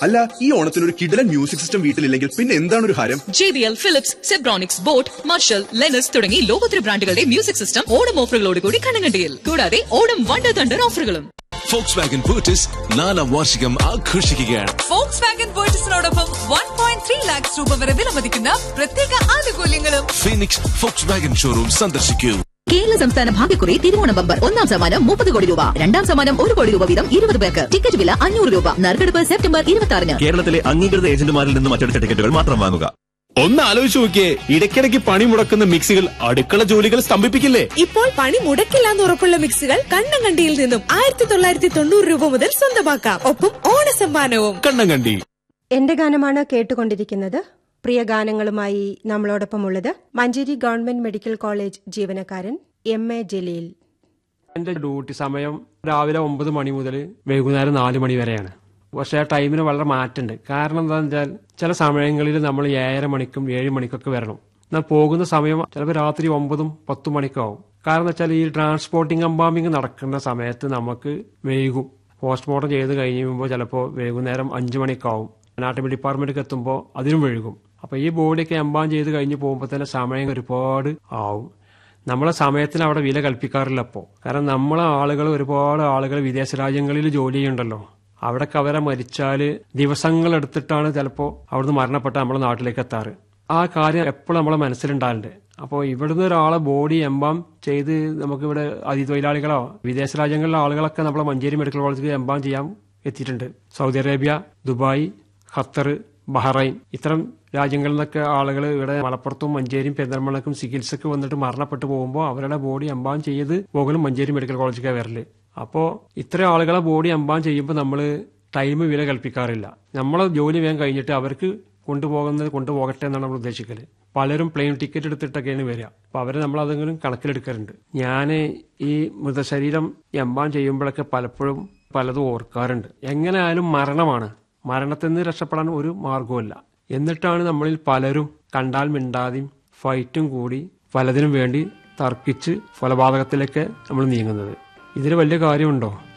അല്ല, ഈ ഓണത്തിന് ഒരു കിടിലൻ മ്യൂസിക് സിസ്റ്റം വീട്ടിലില്ലെങ്കിൽ പിന്നെ എന്താണ് ഒരു ഹരം? JBL, Philips, Zebronics, Boat, Marshall, Lennox തുടങ്ങി ലോകോത്തര ബ്രാൻഡുകളുടെ മ്യൂസിക് സിസ്റ്റം ഓണം ഓഫറുകളോടുകൂടി കണ്ണങ്കണ്ടിയിൽ. കൂടാതെ ഓണം വണ്ടർ തണ്ടർ ഓഫറുകളും. Volkswagen Virtus 4ാം വാർഷികം ആഘോഷിക്കുകയാണ്. Volkswagen Virtusനോടൊപ്പം 1.3 lakhs രൂപ വരെ വിലമതിക്കുന്ന പ്രത്യേക ആനുകൂല്യങ്ങളും. ഫീനിക്സ് Volkswagen ഷോറൂം സന്ദർശിക്കൂ. കേരള സംസ്ഥാന ഭാഗ്യക്കുറി തിരുവോണ ബമ്പർ 1ാം സമ്മാനം 30 കോടി രൂപ, 2ാം സമ്മാനം 1 കോടി രൂപ വീതം 20 പേർക്ക്. ടിക്കറ്റ് വില 500 രൂപ. നറുക്കെടുപ്പ് സെപ്റ്റംബർ 26-ന്. കേരളത്തിലെ അംഗീകൃത ഏജന്റുമാരിൽ നിന്നും അച്ചടിച്ച ടിക്കറ്റുകൾ മാത്രം വാങ്ങുക. ഒന്ന് ആലോചിച്ച് നോക്കിയേ, ഇടയ്ക്കിടയ്ക്ക് പണി മുടക്കുന്ന മിക്സികൾ അടുക്കള ജോലികൾ സ്തംഭിപ്പിക്കില്ലേ? ഇപ്പോൾ പണി മുടക്കില്ലാന്ന് ഉറപ്പുള്ള മിക്സികൾ കണ്ണങ്കണ്ടിയിൽ നിന്നും 1990 രൂപ മുതൽ സ്വന്തമാക്കാം. ഒപ്പം ഓണസമ്മാനവും. കണ്ണങ്കണ്ടി. എന്റെ ഗാനമാണ് കേട്ടുകൊണ്ടിരിക്കുന്നത്. പ്രിയ ഗാനങ്ങളുമായി നമ്മളോടൊപ്പമുള്ളത് മഞ്ചേരി ഗവൺമെന്റ് മെഡിക്കൽ കോളേജ് ജീവനക്കാരൻ MA ജലീൽ. എന്റെ ഡ്യൂട്ടി സമയം രാവിലെ 9 മണി മുതൽ വൈകുന്നേരം 4 മണി വരെയാണ്. പക്ഷെ ആ ടൈമിന് വളരെ മാറ്റമുണ്ട്. കാരണം എന്താണെന്ന് വെച്ചാൽ ചില സമയങ്ങളിൽ നമ്മൾ 7:30 മണിക്കും 7 മണിക്കൊക്കെ വരണം. എന്നാൽ പോകുന്ന സമയം ചിലപ്പോൾ രാത്രി 9-10 മണിക്കാവും. കാരണം എന്ന് വെച്ചാൽ ഈ ട്രാൻസ്പോർട്ടിംഗ് അമ്പാമിങ് നടക്കുന്ന സമയത്ത് നമുക്ക് വൈകും. പോസ്റ്റ്മോർട്ടം ചെയ്ത് കഴിയുമ്പോൾ ചിലപ്പോൾ വൈകുന്നേരം 5 മണിക്കാവും. അനാട്ടമി ഡിപ്പാർട്ട്മെന്റിലേക്ക് എത്തുമ്പോൾ അതിനും വൈകും. അപ്പൊ ഈ ബോഡിയൊക്കെ എംബാം ചെയ്ത് കഴിഞ്ഞ് പോകുമ്പോൾ തന്നെ സമയം ഒരുപാട് ആവും. നമ്മളെ സമയത്തിന് അവിടെ വില കൽപ്പിക്കാറില്ല അപ്പോൾ. കാരണം നമ്മളെ ആളുകൾ ഒരുപാട് ആളുകൾ വിദേശ രാജ്യങ്ങളിൽ ജോലി ചെയ്യുന്നുണ്ടല്ലോ. അവിടൊക്കെ അവരെ മരിച്ചാൽ ദിവസങ്ങൾ എടുത്തിട്ടാണ് ചിലപ്പോൾ അവിടുന്ന് മരണപ്പെട്ട് നമ്മളെ നാട്ടിലേക്ക് എത്താറ്. ആ കാര്യം എപ്പോഴും നമ്മളെ മനസ്സിലുണ്ടാകുന്നുണ്ട്. അപ്പോൾ ഇവിടുന്ന് ഒരാളെ ബോഡി എംബാം ചെയ്ത് നമുക്കിവിടെ അതിഥിതൊഴിലാളികളോ വിദേശ രാജ്യങ്ങളിലെ ആളുകളൊക്കെ നമ്മളെ മഞ്ചേരി മെഡിക്കൽ കോളേജിൽ എംബാം ചെയ്യാൻ എത്തിയിട്ടുണ്ട്. Saudi Arabia, Dubai, Qatar, Bahrain ഇത്തരം രാജ്യങ്ങളിൽ നിന്നൊക്കെ ആളുകൾ ഇവിടെ മലപ്പുറത്തും മഞ്ചേരിയും പെരിന്തൽമണ്ണക്കും ചികിത്സക്ക് വന്നിട്ട് മരണപ്പെട്ടു പോകുമ്പോൾ അവരുടെ ബോഡി എംബാം ചെയ്ത് പോകലും മഞ്ചേരി മെഡിക്കൽ കോളേജിലേക്ക് വരല്. അപ്പോൾ ഇത്ര ആളുകളെ ബോഡി എംബാം ചെയ്യുമ്പോൾ നമ്മൾ ടൈം വില കൽപ്പിക്കാറില്ല. നമ്മളെ ജോലി വേഗം കഴിഞ്ഞിട്ട് അവർക്ക് കൊണ്ടുപോകട്ടെ എന്നാണ് നമ്മൾ ഉദ്ദേശിക്കല്. പലരും പ്ലെയിൻ ടിക്കറ്റ് എടുത്തിട്ടൊക്കെയാണ് വരിക. അപ്പൊ അവരെ നമ്മൾ അതെങ്കിലും കണക്കിലെടുക്കാറുണ്ട്. ഞാൻ ഈ മൃതശരീരം എംബാം ചെയ്യുമ്പോഴൊക്കെ പലപ്പോഴും പലതും ഓർക്കാറുണ്ട്. എങ്ങനെ ആയാലും മരണമാണ്. മരണത്തിൽ നിന്ന് രക്ഷപ്പെടാൻ ഒരു മാർഗവുമില്ല. എന്നിട്ടാണ് നമ്മളിൽ പലരും കണ്ടാൽ മിണ്ടാതെയും ഫൈറ്റും കൂടി പലതിനും വേണ്ടി തർക്കിച്ച് കൊലപാതകത്തിലേക്ക് നമ്മൾ നീങ്ങുന്നത്. ഇതിന് വലിയ കാര്യമുണ്ടോ?